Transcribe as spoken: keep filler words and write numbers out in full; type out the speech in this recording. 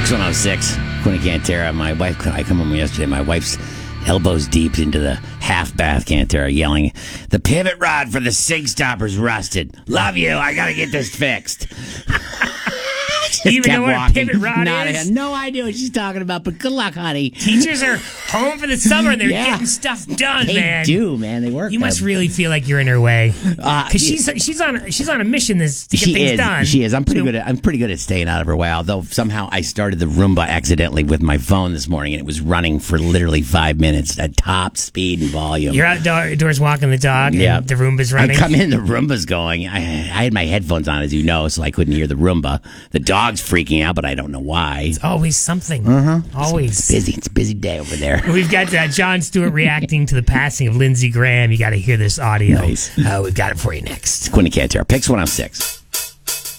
Pix one oh six, Quinny Cantera. My wife, I come home yesterday, my wife's elbows deep into the half bath Cantera, yelling, "The pivot rod for the sig stopper's rusted. Love you, I gotta get this fixed." Do you even know what walking. a pivot rod Not, is? I had no idea what she's talking about, but good luck, honey. Teachers are home for the summer and they're Yeah. getting stuff done, They man. do, man. They work. You must them. really feel like you're in her way, Uh, because she's she's on she's on a mission this to get She things is. done. She is. I'm pretty So- good. At, I'm pretty good at staying out of her way. Although somehow I started the Roomba accidentally with my phone this morning, and it was running for literally five minutes at top speed and volume. You're outdoors walking the dog, and Yeah. the Roomba's running. I come in, the Roomba's going. I, I had my headphones on, as you know, so I couldn't hear the Roomba. The dog's freaking out, but I don't know why. It's always something. Uh-huh. Always. It's busy. It's a busy day over there. We've got uh, Jon Stewart reacting to the passing of Lindsey Graham. You got to hear this audio. Nice. Uh, we've got it for you next. Quinny Cantera, Pix one oh six.